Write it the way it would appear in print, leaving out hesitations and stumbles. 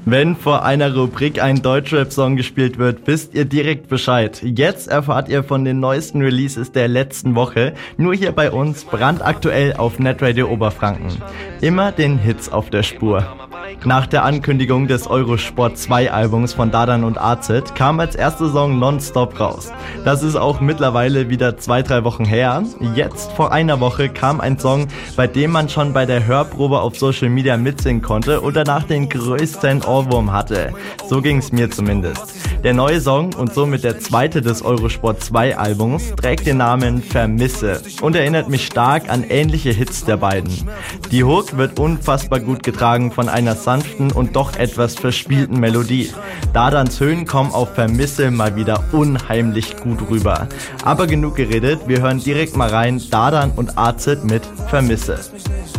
Wenn vor einer Rubrik ein Deutschrap-Song gespielt wird, wisst ihr direkt Bescheid. Jetzt erfahrt ihr von den neuesten Releases der letzten Woche, nur hier bei uns, brandaktuell auf Netradio Oberfranken. Immer den Hits auf der Spur. Nach der Ankündigung des Eurosport 2 Albums von Dardan und AZ kam als erster Song Nonstop raus. Das ist auch mittlerweile wieder 2-3 Wochen her. Jetzt vor einer Woche kam ein Song, bei dem man schon bei der Hörprobe auf Social Media mitsingen konnte und danach den größten Ohrwurm hatte. So ging's mir zumindest. Der neue Song und somit der zweite des Eurosport 2 Albums trägt den Namen Vermisse und erinnert mich stark an ähnliche Hits der beiden. Die Hook wird unfassbar gut getragen von einer sanften und doch etwas verspielten Melodie. Dardans Höhen kommen auf Vermisse mal wieder unheimlich gut rüber. Aber genug geredet, wir hören direkt mal rein, Dardan und AZ mit Vermisse.